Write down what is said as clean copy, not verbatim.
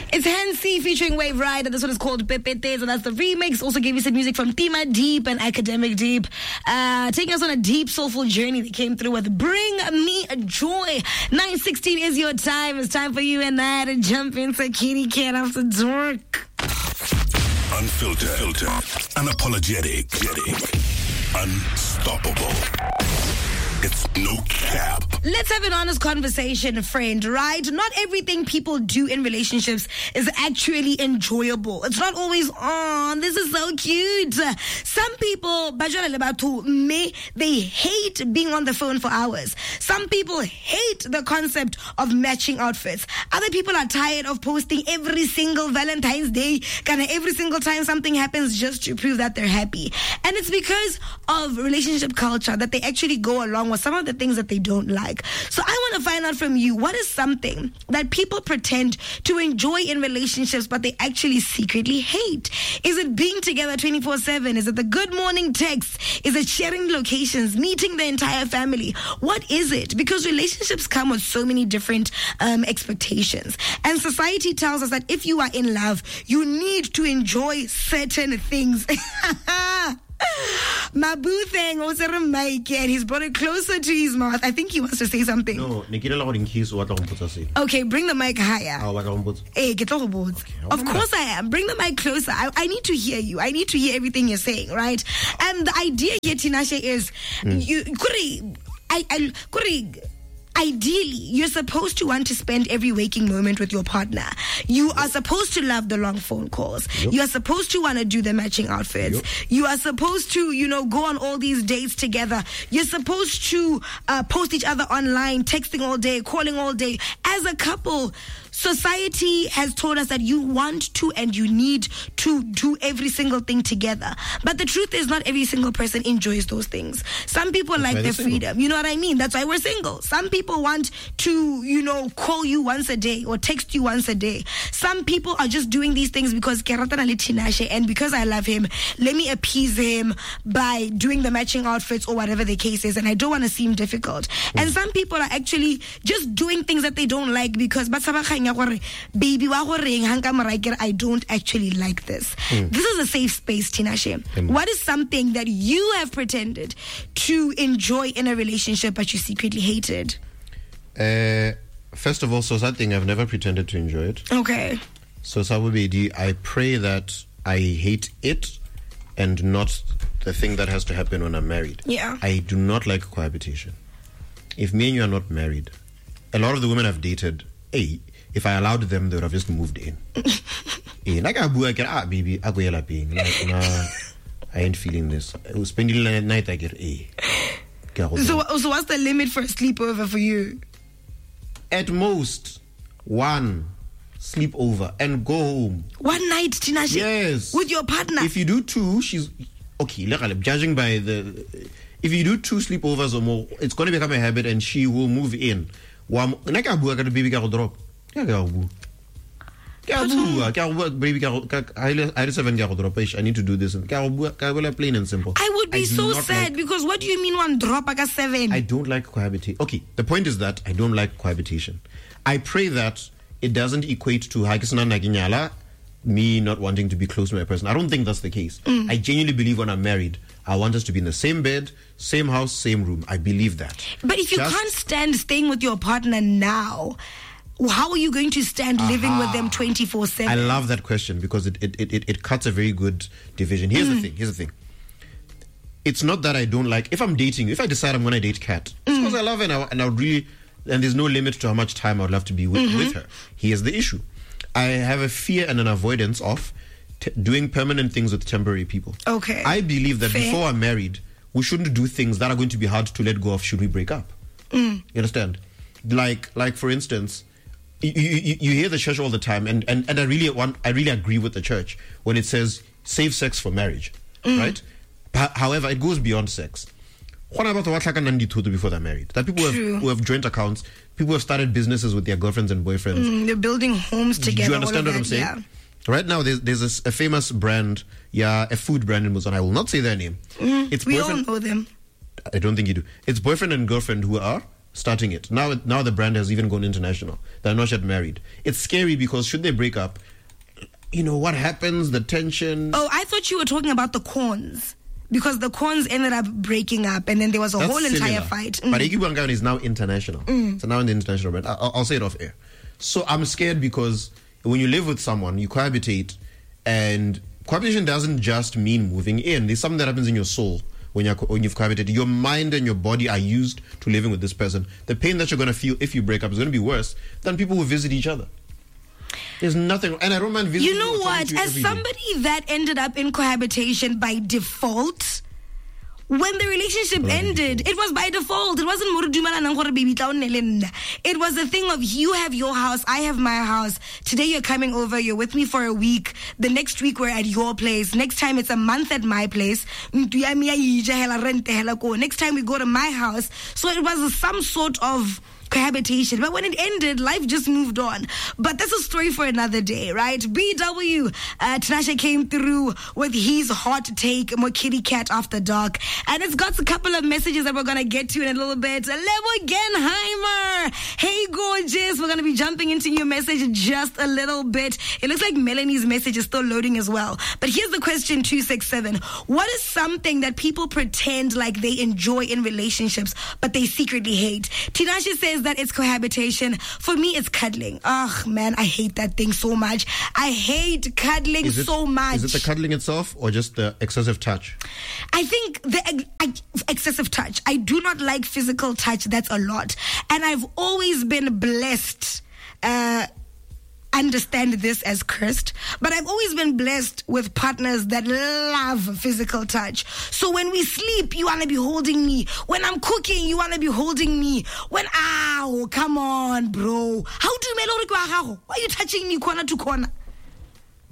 It's Hansi featuring Wave Rider. This one is called Pepete, so that's the remix. Also gave you some music from Tima Deep and Academic Deep. Taking us on a deep, soulful journey. They came through with Bring Me a Joy. 9:16 is your time. It's time for you and I to jump into Kitty Cat After Dark. Unfiltered, unapologetic, unstoppable. It's no cap. Let's have an honest conversation, friend, right? Not everything people do in relationships is actually enjoyable. It's not always, this is so cute. Some people, they hate being on the phone for hours. Some people hate the concept of matching outfits. Other people are tired of posting every single Valentine's Day, kind of every single time something happens just to prove that they're happy. And it's because of relationship culture that they actually go along with some of the things that they don't like. So I want to find out from you, what is something that people pretend to enjoy in relationships but they actually secretly hate? Is it being together 24/7? Is it the good morning text? Is it sharing locations, meeting the entire family? What is it? Because relationships come with so many different expectations. And society tells us that if you are in love, you need to enjoy certain things. Mabu thing was a mic and he's brought it closer to his mouth. I think he wants to say something. No, okay, bring the mic higher. Hey, get off the board. Of course I am. Bring the mic closer. I need to hear you. I need to hear everything you're saying, right? And the idea here, Tinashe, is ideally, you're supposed to want to spend every waking moment with your partner. You are supposed to love the long phone calls. Yep. You are supposed to want to do the matching outfits. Yep. You are supposed to, go on all these dates together. You're supposed to post each other online, texting all day, calling all day. As a couple, society has told us that you want to and you need to do every single thing together. But the truth is, not every single person enjoys those things. Some people like their freedom. You know what I mean? That's why we're single. Some people want to, call you once a day or text you once a day. Some people are just doing these things because and because I love him, let me appease him by doing the matching outfits or whatever the case is, and I don't want to seem difficult. And some people are actually just doing things that they don't like because baby, I don't actually like this. This is a safe space, Tinashe. What is something that you have pretended to enjoy in a relationship but you secretly hated? First of all, so something I've never pretended to enjoy it. Okay. So Sabubedi, I pray that I hate it and not the thing that has to happen when I'm married. Yeah. I do not like cohabitation. If me and you are not married, a lot of the women I've dated, if I allowed them, they would have just moved in. Baby, I ain't feeling this. Spending the night, I get So what's the limit for a sleepover for you? At most, one sleepover and go home. One night, Tinashe? Yes. With your partner? If you do two, she's... Okay, judging by the... If you do two sleepovers or more, it's going to become a habit and she will move in. I need to do this. Plain and simple. I would be so sad because what do you mean one drop like a 7? I don't like cohabitation. Okay, the point is that I don't like cohabitation. I pray that it doesn't equate to me not wanting to be close to my person. I don't think that's the case. I genuinely believe when I'm married, I want us to be in the same bed, same house, same room. I believe that. But if you can't stand staying with your partner now, how are you going to stand living with them 24/7? I love that question because it cuts a very good division. Here's the thing. It's not that I don't like... If I'm dating, if I decide I'm going to date Kat, it's because I love her and I would really... And there's no limit to how much time I would love to be with her. Here's the issue. I have a fear and an avoidance of doing permanent things with temporary people. Okay. I believe that before I'm married, we shouldn't do things that are going to be hard to let go of should we break up. You understand? Like for instance... You hear the church all the time, and I really agree with the church when it says save sex for marriage, right? However, it goes beyond sex. What about before they're married? That people who have joint accounts, people who have started businesses with their girlfriends and boyfriends. They're building homes together. Do you understand what I'm saying? Yeah. Right now, there's a famous brand, a food brand in Mozambique. I will not say their name. We all know them. I don't think you do. It's boyfriend and girlfriend who are starting it. Now the brand has even gone international. They're not yet married. It's scary because should they break up, what happens, the tension. Oh, I thought you were talking about the Corns. Because the Corns ended up breaking up, and then there was a whole entire fight. But Iggy Wangan is now international. So now in the international brand. I'll say it off air. So I'm scared because when you live with someone, you cohabitate, and cohabitation doesn't just mean moving in. There's something that happens in your soul when you've cohabitated. Your mind and your body are used to living with this person. The pain that you're going to feel if you break up is going to be worse than people who visit each other. There's nothing, and I don't mind visiting. You know what? As somebody that ended up in cohabitation by default, when the relationship ended, it was by default. It wasn't it was a thing of you have your house, I have my house. Today you're coming over, you're with me for a week. The next week we're at your place. Next time it's a month at my place. Next time we go to my house. So it was some sort of cohabitation. But when it ended, life just moved on. But that's a story for another day, right? BW, Tinashe came through with his hot take, more kitty cat after dark. And it's got a couple of messages that we're going to get to in a little bit. Lebo Genheimer, hey gorgeous. We're going to be jumping into your message in just a little bit. It looks like Melanie's message is still loading as well. But here's the question 267. What is something that people pretend like they enjoy in relationships, but they secretly hate? Tinashe says that it's cohabitation. For me, it's cuddling. Ugh, man, I hate that thing so much. I hate cuddling so much. Is it the cuddling itself or just the excessive touch? I think the excessive touch. I do not like physical touch. That's a lot. And I've always been blessed. Understand this as cursed, but I've always been blessed with partners that love physical touch. So when we sleep, you want to be holding me. When I'm cooking, you want to be holding me. Come on, bro. How do you why are you touching me corner to corner?